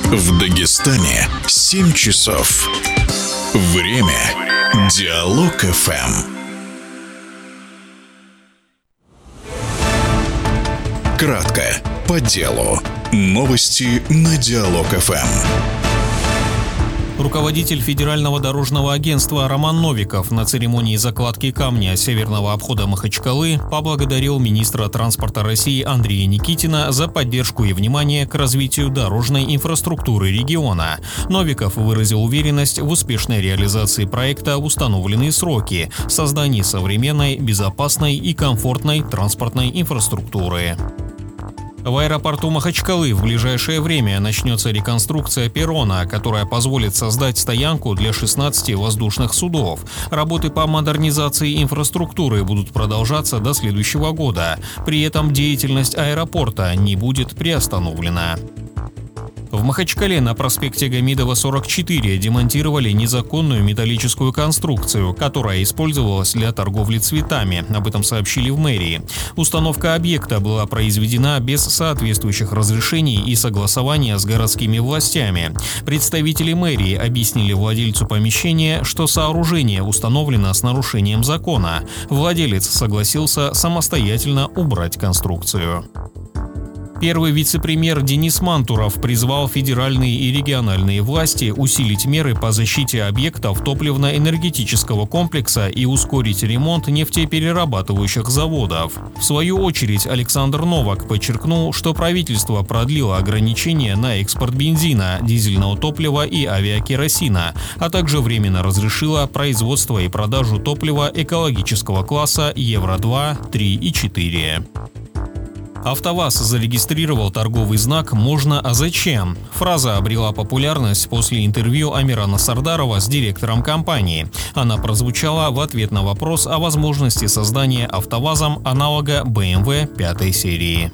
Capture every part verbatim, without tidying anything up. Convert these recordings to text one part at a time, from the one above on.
В Дагестане семь часов. Время Диалог эф эм. Кратко, по делу. Новости на Диалог эф эм. Руководитель Федерального дорожного агентства Роман Новиков на церемонии закладки камня северного обхода Махачкалы поблагодарил министра транспорта России Андрея Никитина за поддержку и внимание к развитию дорожной инфраструктуры региона. Новиков выразил уверенность в успешной реализации проекта в установленные сроки, создании современной, безопасной и комфортной транспортной инфраструктуры. В аэропорту Махачкалы в ближайшее время начнется реконструкция перрона, которая позволит создать стоянку для шестнадцати воздушных судов. Работы по модернизации инфраструктуры будут продолжаться до следующего года. При этом деятельность аэропорта не будет приостановлена. В Махачкале на проспекте Гамидова, сорок четыре демонтировали незаконную металлическую конструкцию, которая использовалась для торговли цветами. Об этом сообщили в мэрии. Установка объекта была произведена без соответствующих разрешений и согласования с городскими властями. Представители мэрии объяснили владельцу помещения, что сооружение установлено с нарушением закона. Владелец согласился самостоятельно убрать конструкцию. Первый вице-премьер Денис Мантуров призвал федеральные и региональные власти усилить меры по защите объектов топливно-энергетического комплекса и ускорить ремонт нефтеперерабатывающих заводов. В свою очередь Александр Новак подчеркнул, что правительство продлило ограничения на экспорт бензина, дизельного топлива и авиакеросина, а также временно разрешило производство и продажу топлива экологического класса Евро два, три и четыре. АвтоВАЗ зарегистрировал торговый знак «Можно, а зачем?». Фраза обрела популярность после интервью Амирана Сардарова с директором компании. Она прозвучала в ответ на вопрос о возможности создания АвтоВАЗом аналога бэ эм вэ пятой серии.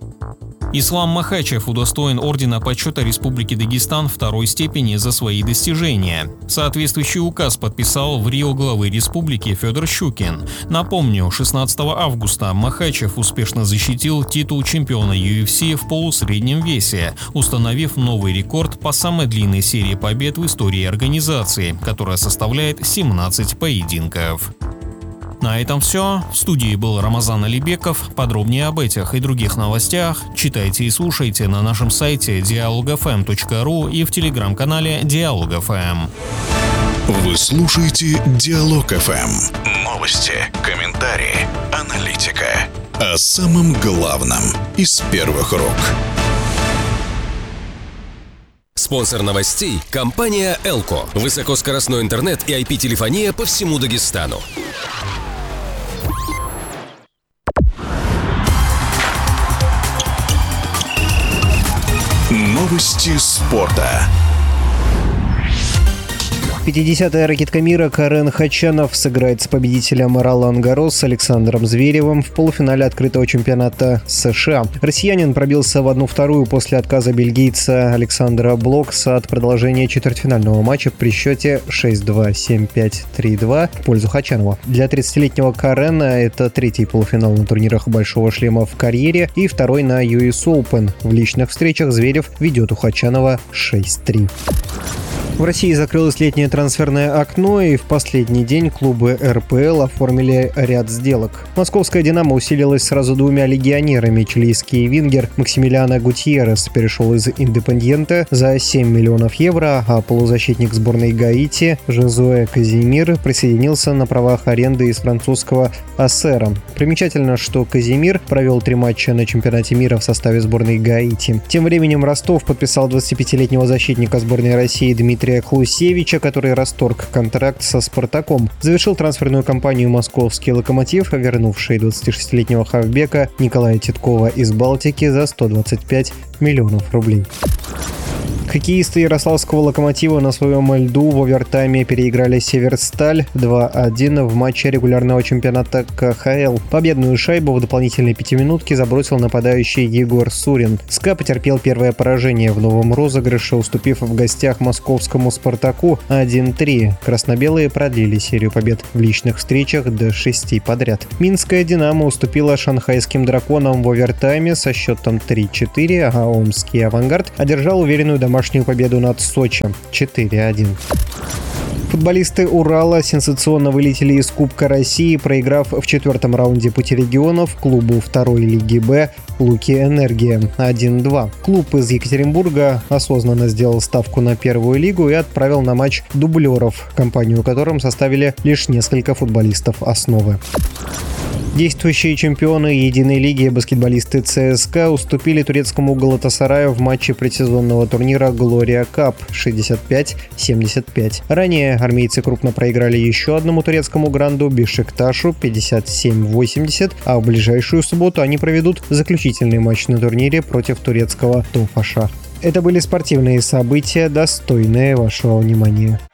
Ислам Махачев удостоен ордена почета Республики Дагестан второй степени за свои достижения. Соответствующий указ подписал в Рио главы республики Федор Щукин. Напомню, шестнадцатого августа Махачев успешно защитил титул чемпиона ю эф си в полусреднем весе, установив новый рекорд по самой длинной серии побед в истории организации, которая составляет семнадцать поединков. На этом все. В студии был Рамазан Алибеков. Подробнее об этих и других новостях читайте и слушайте на нашем сайте диалог эф эм точка ру и в телеграм-канале Диалог эф эм. Вы слушаете Диалог эф эм. Новости, комментарии, аналитика. О самом главном из первых рук. Спонсор новостей – компания Элко. Высокоскоростной интернет и ай пи-телефония по всему Дагестану. Новости спорта. пятидесятая ракетка мира Карен Хачанов сыграет с победителем Ролан-Гаррос Александром Зверевым в полуфинале открытого чемпионата США. Россиянин пробился в одну-вторую после отказа бельгийца Александра Блокса от продолжения четвертьфинального матча при счете шесть-два, семь-пять, три-два в пользу Хачанова. Для тридцатилетнего Карена это третий полуфинал на турнирах «Большого шлема» в карьере и второй на ю эс Open. В личных встречах Зверев ведет у Хачанова шесть-три. В России закрылось летнее трансферное окно, и в последний день клубы эр пэ эл оформили ряд сделок. Московская «Динамо» усилилась сразу двумя легионерами. Чилийский вингер Максимилиано Гутьеррес перешел из «Индепендьенте» за семь миллионов евро, а полузащитник сборной Гаити Жозуэ Казимир присоединился на правах аренды из французского «Ассера». Примечательно, что Казимир провел три матча на чемпионате мира в составе сборной Гаити. Тем временем Ростов подписал двадцатипятилетнего защитника сборной России Дмитрия Клусевича, который расторг контракт со «Спартаком». Завершил трансферную кампанию московский «Локомотив», вернувший двадцатишестилетнего хавбека Николая Титкова из Балтики за сто двадцать пять миллионов рублей. Хоккеисты ярославского «Локомотива» на своем льду в овертайме переиграли «Северсталь» два-один в матче регулярного чемпионата ка ха эл. Победную шайбу в дополнительной пятиминутке забросил нападающий Егор Сурин. СКА потерпел первое поражение в новом розыгрыше, уступив в гостях московскому «Спартаку» один-три. Красно-белые продлили серию побед в личных встречах до шести подряд. Минская «Динамо» уступила шанхайским «Драконам» в овертайме со счетом три-четыре, а омский «Авангард» одержал уверенную домашнюю домашнюю победу над Сочи четыре один. Футболисты Урала сенсационно вылетели из Кубка России, проиграв в четвертом раунде пути регионов клубу второй лиги Б «Луки Энергия» один-два. Клуб из Екатеринбурга осознанно сделал ставку на первую лигу и отправил на матч дублеров, компанию которым составили лишь несколько футболистов основы. Действующие чемпионы единой лиги баскетболисты ЦСКА уступили турецкому Галатасараю в матче предсезонного турнира «Глория Кап» шестьдесят пять семьдесят пять. Ранее армейцы крупно проиграли еще одному турецкому гранду Бешикташу пятьдесят семь восемьдесят, а в ближайшую субботу они проведут заключительный матч на турнире против турецкого Тофаша. Это были спортивные события, достойные вашего внимания.